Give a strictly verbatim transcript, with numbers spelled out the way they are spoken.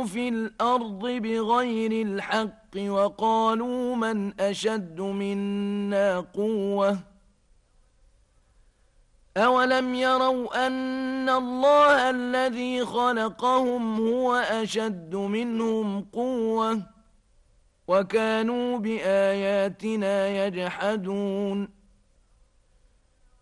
وفسدوا في الأرض بغير الحق وقالوا من أشد منا قوة أولم يروا أن الله الذي خلقهم هو أشد منهم قوة وكانوا بآياتنا يجحدون